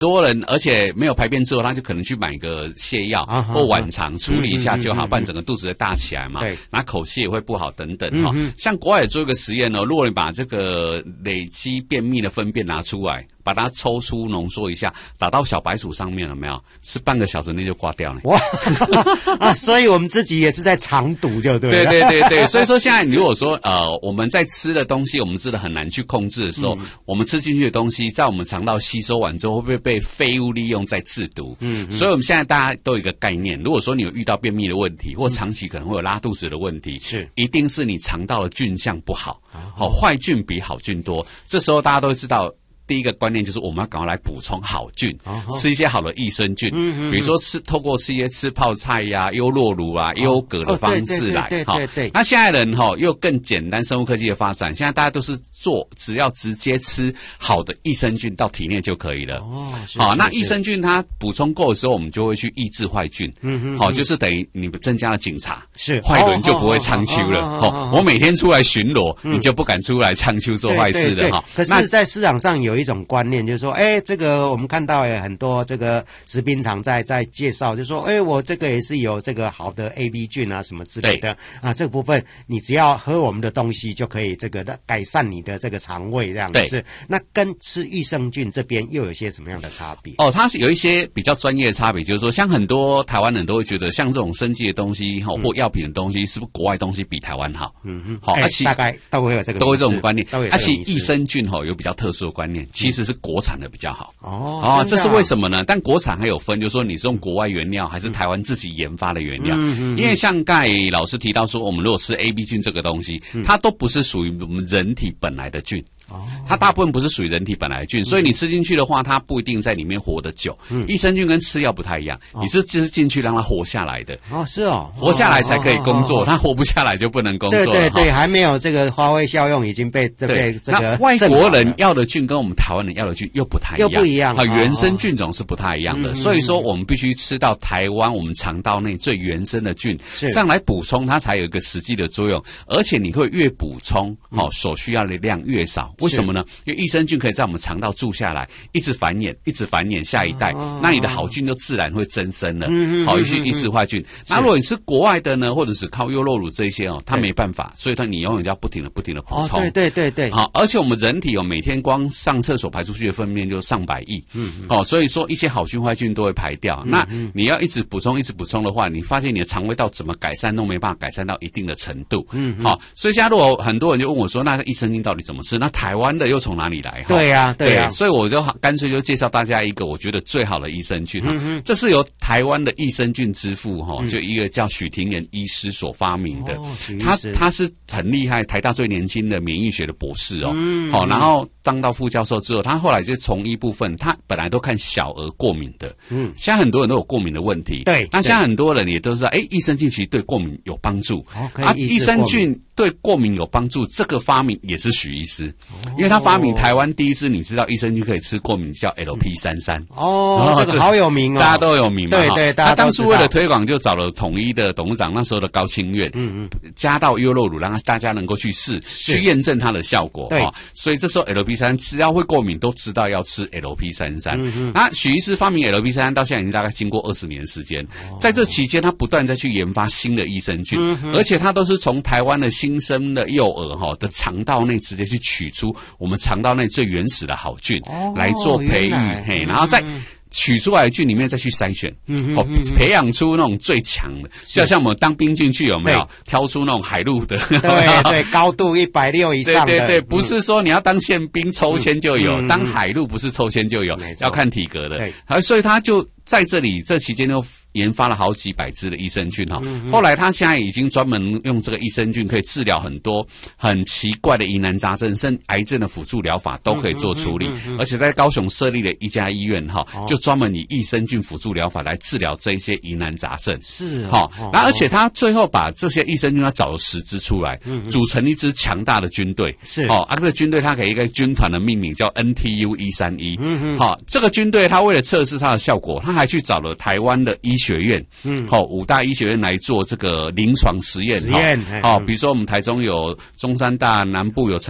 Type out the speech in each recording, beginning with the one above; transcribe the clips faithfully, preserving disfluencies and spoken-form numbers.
多人而且没有排便之后，他就可能去买个泻药、啊、或晚肠处理一下就好，嗯嗯嗯嗯、不然整个肚子会大起来嘛，那口气也会不好等等哈、嗯。像国外也做一个实验哦，如果你把这个累积便秘的粪便拿出来，把它抽出浓缩一下，打到小白鼠上面，有没有？是半个小时内就挂掉了。哇啊！所以我们自己也是在肠毒，就对了。 对对对对，所以说现在如果说呃我们在吃的东西，我们真的很难去控制的时候，嗯、我们吃进去的东西，在我们肠道吸收完之后，会不会被废物利用再制毒？嗯, 嗯，所以我们现在大家都有一个概念，如果说你有遇到便秘的问题，或长期可能会有拉肚子的问题，是、嗯、一定是你肠道的菌相不好，好、哦、坏菌比好菌多，这时候大家都知道。第一个观念就是我们要赶快来补充好菌，哦、吃一些好的益生菌，嗯嗯、比如说吃透过吃一些吃泡菜呀、啊、优酪乳啊、优格的方式来哈。那现在人哈又更简单，生物科技的发展，现在大家都是做只要直接吃好的益生菌到体内就可以了。哦，好，那益生菌它补充够的时候，我们就会去抑制坏菌。嗯嗯，好，就是等于你们增加了警察，是坏人就不会唱秋了。哦，我每天出来巡逻，你就不敢出来唱秋做坏事了哈。 可是，在市场上有一种观念就是说，哎，这个我们看到有很多这个食品厂在在介绍，就说，哎，我这个也是有这个好的 A B 菌啊什么之类的啊，这个部分你只要喝我们的东西就可以这个改善你的这个肠胃这样子。那跟吃益生菌这边又有些什么样的差别？ 哦，它是有一些比较专业的差别，就是说，像很多台湾人都会觉得，像这种生技的东西哈、嗯、或药品的东西，是不是国外东西比台湾好？嗯嗯，好，而且大概都会有这个都会这种观念，而且益生菌哈有比较特殊的观念，其实是国产的比较好。哦，哦，这是为什么呢？但国产还有分，就是说你是用国外原料还是台湾自己研发的原料。嗯嗯嗯、因为像刚才老师提到说，我们如果吃 A B 菌这个东西，嗯、它都不是属于我们人体本来的菌。哦，它大部分不是属于人体本来的菌，所以你吃进去的话，它不一定在里面活得久。嗯，益生菌跟吃药不太一样，哦、你是吃进去让它活下来的。 哦，是哦， 活下来才可以工作，哦哦哦哦、它活不下来就不能工作了。 对对对，还没有这个发挥效用，已经被被这个。 外国人要的菌跟我们台湾人要的菌又不太一样， 又不一样啊，原生菌种是不太一样的。哦、所以说，我们必须吃到台湾我们肠道内最原生的菌，这样来补充它才有一个实际的作用。而且你会越补充，哦，所需要的量越少。为什么呢？因为益生菌可以在我们肠道住下来，一直繁衍，一直繁衍下一代，哦、那你的好菌就自然会增生了，嗯、好去抑制坏菌。那如果你是国外的呢，或者是靠优酪乳这些哦，它没办法，所以它你永远要不停的、不停的补充。 哦、对对对对。 好，而且我们人体哦，每天光上厕所排出去的粪便就上百亿，嗯，哦，所以说一些好菌坏菌都会排掉。嗯、那你要一直补充、一直补充的话，你发现你的肠胃道怎么改善都没办法改善到一定的程度。嗯，好，所以现在如果很多人就问我说，那益生菌到底怎么吃？那台湾的又从哪里来？ 对呀、啊，对呀、啊， 所以我就干脆就介绍大家一个我觉得最好的益生菌哈，嗯、这是由台湾的益生菌之父哈，嗯、就一个叫许廷炎医师所发明的。哦、他他是很厉害，台大最年轻的免疫学的博士哦。嗯，好，然后当到副教授之后，他后来就从医部分，他本来都看小儿过敏的。嗯，现在很多人都有过敏的问题。对，那现在很多人也都知道，哎，益生菌其实对过敏有帮助。哦、啊，益生菌对过敏有帮助，这个发明也是许医师，哦、因为他发明台湾第一支，你知道益生菌可以吃过敏叫 L P 三十三。 哦，这个好有名哦， 大家都有名嘛。 对对，大家他当初为了推广，就找了统一的董事长，那时候的高清院，嗯嗯，加到优酪乳，让大家能够去试，去验证它的效果。对、哦，所以这时候 L P 三十三只要会过敏，都知道要吃 L P 三十三。嗯嗯，那许医师发明 L P 三十三到现在已经大概经过二十年时间，哦、在这期间，他不断再去研发新的益生菌，嗯、而且他都是从台湾的新生的幼儿哈的肠道内直接去取出我们肠道内最原始的好菌、哦、来做培育，嘿，然后再取出来的菌里面再去筛选，嗯哦，培养出那种最强的，就像我们当兵进去有没有挑出那种海陆的？ 对对，高度一百六以上的。 对对对，不是说你要当宪兵抽签就有，嗯、当海陆不是抽签就有，要看体格的。对，所以他就在这里这期间就研发了好几百支的益生菌哈，嗯、后来他现在已经专门用这个益生菌可以治疗很多很奇怪的疑难杂症，甚至癌症的辅助疗法都可以做处理，嗯嗯嗯、而且在高雄设立了一家医院哈，哦、就专门以益生菌辅助疗法来治疗这一些疑难杂症。是哈，哦，那而且他最后把这些益生菌他找了十支出来，嗯嗯、组成一支强大的军队。是哦，啊，这个军队他给一个军团的命名叫 N T U 一三一。嗯嗯，好，这个军队他为了测试它的效果，他还去找了台湾的医学院，嗯，好，五大医学院来做这个临床实验。实验，好，比如说我们台中有中山大，南部有成大。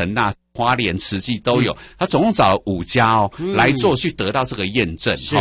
花莲、慈济都有，他总共找了五家哦、 嗯来做，去得到这个验证。 是